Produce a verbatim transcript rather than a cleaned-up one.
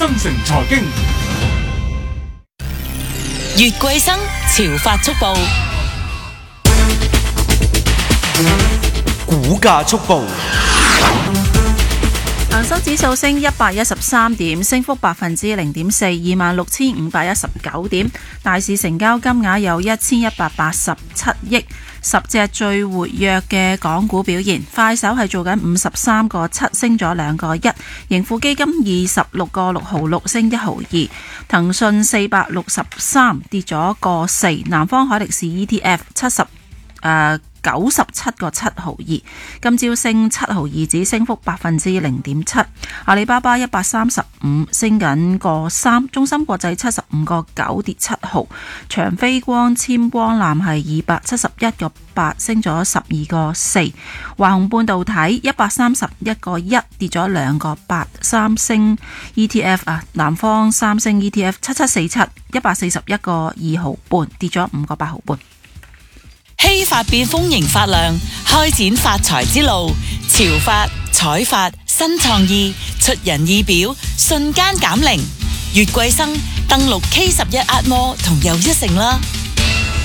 增城財經， 月桂生潮發速報， 股價速報。 恒生指數升一百一十三點，升幅百分之零點四，二萬六千五百一十九點。大市成交金額有一千一百八十七億。十隻最活躍嘅港股表現，快手係做緊五十三個七，升咗兩個一；盈富基金二十六個六毫六，升一毫二；騰訊四百六十三跌咗個四；南方海力士 E T F 七十誒。九十七個七毫二，今朝升七毫二，指升幅百分之零點七。阿里巴巴一百三十五升緊個三，中芯國際七十五個九跌七毫，長飛光纖光纜係二百七十一個八升咗十二個四，華虹半導體一百三十一個一跌咗兩個八，三星 E T F 啊，南方三星 E T F 七七四七一百四十一個二毫半跌咗五個八毫半。 希發變豐盈發亮，開展發財之路。潮發、彩發、新創意，出人意表，瞬間減齡。月桂生登錄 K 十一 Art Mall同又一城啦。